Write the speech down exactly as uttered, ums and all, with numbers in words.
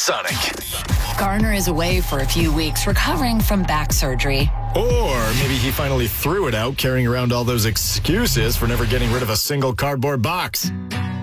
Sonic. Garner is away for a few weeks recovering from back surgery. Or maybe he finally threw it out, carrying around all those excuses for never getting rid of a single cardboard box.